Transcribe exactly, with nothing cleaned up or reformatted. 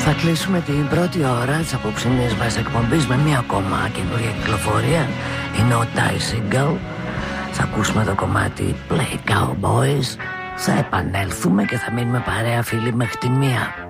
Θα κλείσουμε την πρώτη ώρα της απόψινής μας εκπομπής με μια ακόμα καινούργια κυκλοφορία. Είναι ο Ty Segall. Θα ακούσουμε το κομμάτι Play Cowboys. Θα επανέλθουμε και θα μείνουμε παρέα φίλοι μέχρι τη μία.